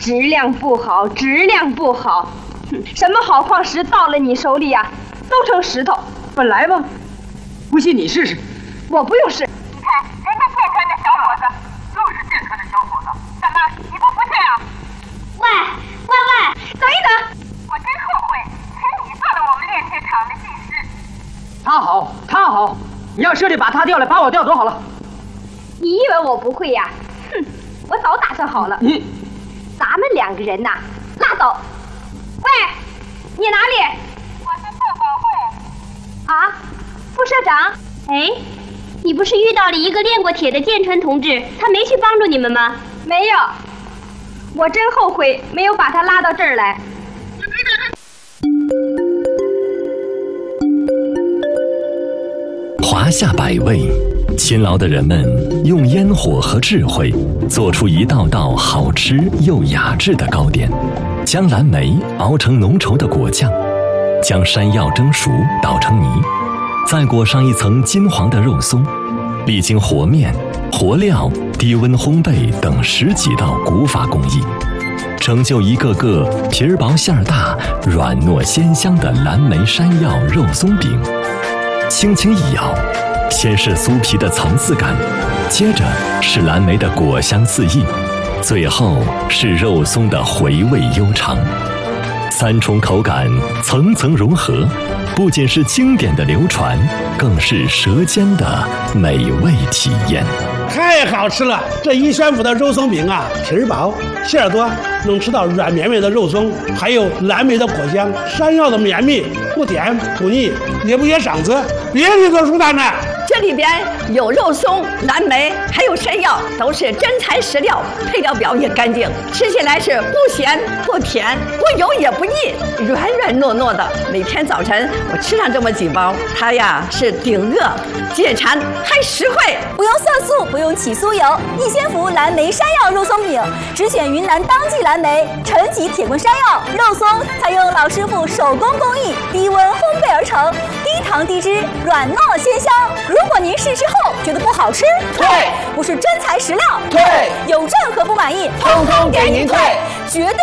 质量不好，质量不好。什么好矿石到了你手里呀，都成石头。 本来嘛，不信你试试。 我不用试。 你看人家建川的小伙子，就是建川的小伙子，怎么你不服气啊？ 喂，等一等！ 我真后悔，请你做了我们炼铁厂的技师。 他好，你要设计把他调来，把我调走好了。 你以为我不会呀？哼，我早打算好了。咱们2个人呐，拉倒。喂，你哪里？ 我是社保会。 啊，副社长。 哎，你不是遇到了一个炼过铁的建川同志，他没去帮助你们吗？ 没有，我真后悔没有把他拉到这儿来。 华夏百味，勤劳的人们用烟火和智慧做出一道道好吃又雅致的糕点，将蓝莓熬成浓稠的果酱，将山药蒸熟捣成泥，再裹上一层金黄的肉松，历经和面、和料、低温烘焙等10几道古法工艺，成就一个个皮儿薄馅儿大、软糯鲜香的蓝莓山药肉松饼。轻轻一咬，先是酥皮的层次感，接着是蓝莓的果香四溢，最后是肉松的回味悠长。3重口感层层融合，不仅是经典的流传，更是舌尖的美味体验。 太好吃了！这一宣府的肉松饼啊，皮儿薄，馅儿多，能吃到软绵绵的肉松，还有蓝莓的果香，山药的绵密，不甜不腻，也不噎嗓子。别提多舒坦了。 这里边有肉松、蓝莓，还有山药，都是真材实料，配料表也干净，吃起来是不咸不甜不油也不腻，软软糯糯的。每天早晨我吃上这么几包，它呀是顶饿、解馋还实惠。 不用色素，不用起酥油，一仙福蓝莓山药肉松饼，只选云南当季蓝莓、陈皮铁棍山药肉松，采用老师傅手工工艺，低温烘焙而成，低糖低脂，软糯鲜香。如果您试吃后觉得不好吃， 退； 不是真材实料， 退； 有任何不满意， 通通给您退， 绝对